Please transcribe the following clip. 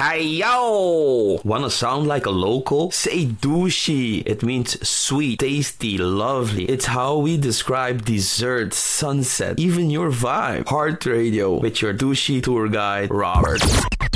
Hey yo! Wanna sound like a local? Say douchey. It means sweet, tasty, lovely. It's how we describe dessert, sunset, even your vibe. Heart Radio with your douchey tour guide, Robert.